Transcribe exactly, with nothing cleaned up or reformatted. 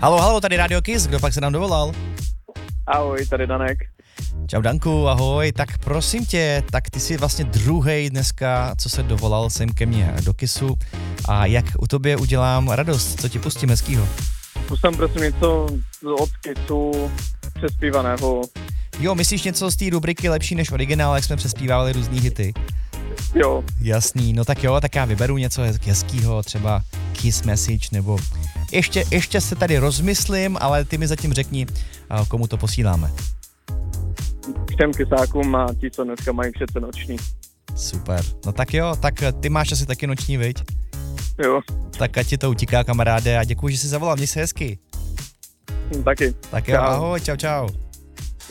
Halo, halo, tady Radio Kiss, kdo pak se nám dovolal? Ahoj, tady Danek. Čau Danku, ahoj, tak prosím tě, tak ty jsi vlastně druhej dneska, co se dovolal sem ke mně do Kissu a jak u tobě udělám radost, co ti pustím hezkýho? Pustím prosím něco od Kissu přespívaného. Jo, myslíš něco z té rubriky lepší než originál, jak jsme přespívali různý hity? Jo. Jasný, no tak jo, tak já vyberu něco hezkýho, třeba Kiss Message, nebo ještě, ještě se tady rozmyslím, ale ty mi zatím řekni, komu to posíláme. Všem kysákům a ti, co dneska mají všetce noční. Super, no tak jo, tak ty máš asi taky noční, viď? Jo. Tak ať ti to utíká, kamaráde, a děkuji, že jsi zavolal, měj se hezky. Taky. Tak jo, čau. ahoj, čau, čau.